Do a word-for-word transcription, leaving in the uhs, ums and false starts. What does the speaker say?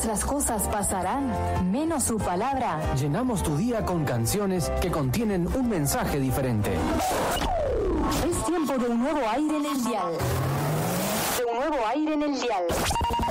todas las cosas pasarán, menos su palabra. Llenamos tu día con canciones que contienen un mensaje diferente. Es tiempo de un nuevo aire en el dial. De un nuevo aire en el dial.